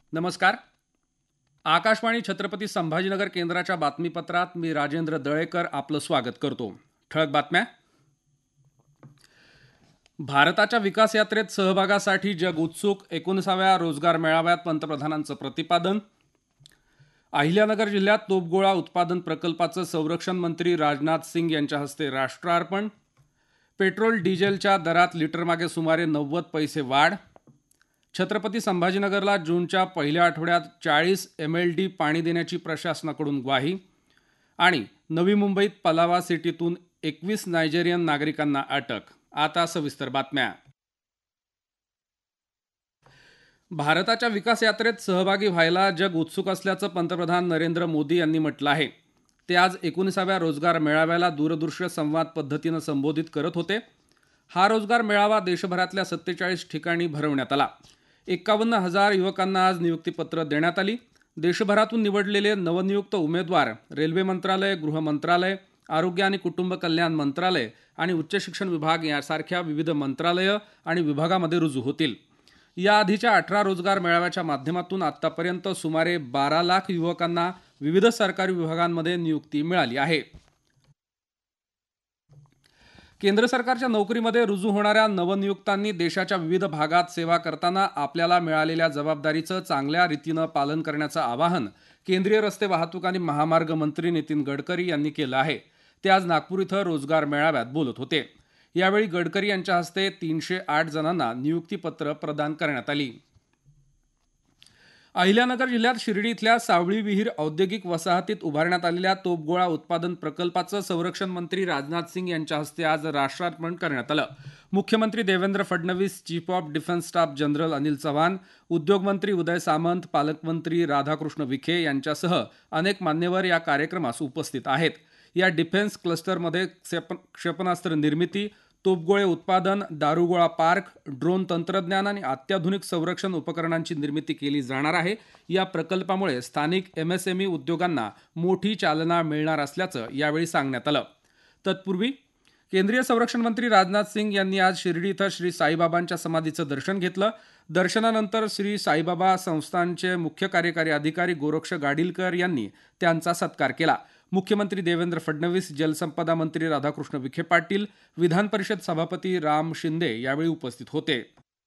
नमस्कार. आकाशवाणी छत्रपती संभाजीनगर केंद्राच्या बातमीपत्रात मी राजेंद्र दळेकर आपलं स्वागत करतो. ठळक बातम्या. भारताच्या विकास यात्रेत सहभागासाठी जग उत्सुक. 19व्या रोजगार मेळाव्यात पंतप्रधानांचं प्रतिपादन. अहिल्यानगर जिल्ह्यात तोफगोळा उत्पादन प्रकल्पाचं संरक्षण मंत्री राजनाथ सिंग यांच्या हस्ते राष्ट्रार्पण. पेट्रोल डिझेलच्या दरात लिटरमागे सुमारे 90 पैसे वाढ. छत्रपती संभाजीनगरला जूनच्या पहिल्या आठवड्यात 40 MLD पाणी देण्याची प्रशासनाकडून ग्वाही. आणि नवी मुंबईत पलावा सिटीतून 21 नायजेरियन नागरिकांना अटक. आता सविस्तर बातम्या. भारताच्या विकास यात्रेत सहभागी व्हायला जग उत्सुक असल्याचं पंतप्रधान नरेंद्र मोदी यांनी म्हटलं आहे. ते आज 19व्या रोजगार मेळाव्याला दूरदृश्य संवाद पद्धतीनं संबोधित करत होते. हा रोजगार मेळावा देशभरातल्या 47 ठिकाणी भरवण्यात आला. 51,000 युवकांना आज नियुक्तीपत्र देण्यात आली. देशभरातून निवडलेले नवनियुक्त उमेदवार रेल्वे मंत्रालय, गृह मंत्रालय, आरोग्य आणि कुटुंब कल्याण मंत्रालय आणि उच्च शिक्षण विभाग यासारख्या विविध मंत्रालयं आणि विभागामध्ये रुजू होतील. याआधीच्या 18 रोजगार मेळाव्याच्या माध्यमातून आतापर्यंत सुमारे 12 लाख युवकांना विविध सरकारी विभागांमध्ये नियुक्ती मिळाली आहे. केंद्र सरकारच्या नोकरीमध्ये रुजू होणाऱ्या नवनियुक्तांनी देशाच्या विविध भागात सेवा करताना आपल्याला मिळालेल्या जबाबदारीचं चांगल्या रीतीनं पालन करण्याचं आवाहन केंद्रीय रस्ते वाहतूक आणि महामार्ग मंत्री नितीन गडकरी यांनी केलं आहे. ते आज नागपूर इथं रोजगार मेळाव्यात बोलत होते. यावेळी गडकरी यांच्या हस्ते 308 जणांना नियुक्तीपत्र प्रदान करण्यात आली. अहिल्यानगर जिल्ह्यात शिर्डी इथल्या सावळी विहीर औद्योगिक वसाहतीत उभारण्यात आलेल्या तोफगोळा उत्पादन प्रकल्पाचं संरक्षण मंत्री राजनाथ सिंग यांच्या हस्ते आज राष्ट्रार्पण करण्यात आलं. मुख्यमंत्री Devendra Fadnavis, chief of defence staff general Anil Chavan, उद्योगमंत्री उदय सामंत, पालकमंत्री राधाकृष्ण विखे यांच्यासह अनेक मान्यवर या कार्यक्रमास उपस्थित आहेत. या डिफेन्स क्लस्टरमध्ये क्षेपणास्त्र निर्मिती, तोफगोळे उत्पादन, दारुगोळा पार्क, ड्रोन तंत्रज्ञान आणि अत्याधुनिक संरक्षण उपकरणांची निर्मिती केली जाणार आहे. या प्रकल्पामुळे स्थानिक MSME उद्योगांना मोठी चालना मिळणार असल्याचं यावेळी सांगण्यात आलं. तत्पूर्वी केंद्रीय संरक्षण मंत्री राजनाथ सिंग यांनी आज शिर्डी इथं श्री साईबाबांच्या समाधीचं दर्शन घेतलं. दर्शनानंतर श्री साईबाबा संस्थानचे मुख्य कार्यकारी अधिकारी गोरक्ष गाडीलकर यांनी त्यांचा सत्कार केला. मुख्यमंत्री देवेंद्र फडणवीस, जलसंपदा मंत्री राधाकृष्ण विखे पाटील, विधान परिषद सभापती राम शिंदे यावेळी उपस्थित होते.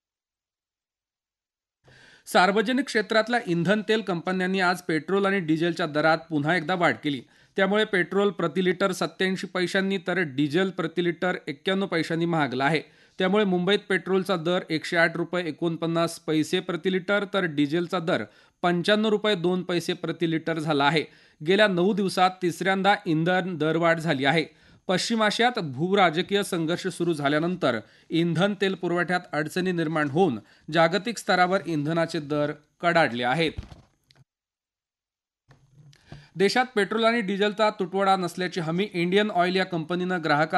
सार्वजनिक क्षेत्रातल्या इंधन तेल कंपन्यांनी आज पेट्रोल आणि डिझेलच्या दरात पुन्हा एकदा वाढ केली. त्यामुळे पेट्रोल प्रति लिटर 87 पैशांनी तर डिझेल प्रति लिटर 91 पैशांनी महागला आहे. त्यामुळे मुंबईत पेट्रोलचा दर 108 रुपये 49 पैसे प्रति लिटर तर डिझेलचा दर 95 रुपये 2 पैसे प्रति लिटर झाला आहे. गेल्या 9 दिवसात तिसऱ्यांदा इंधन दरवाढ झाली आहे. पश्चिम आशियात भूराजकीय संघर्ष सुरू झाल्यानंतर इंधन तेल पुरवठ्यात अडचणी निर्माण होऊन जागतिक स्तरावर इंधनाचे दर कडाडले आहेत. देशात पेट्रोल आणि डिझेलचा तुटवडा नसल्याची हमी इंडियन ऑइल या कंपनीनं ग्राहकांना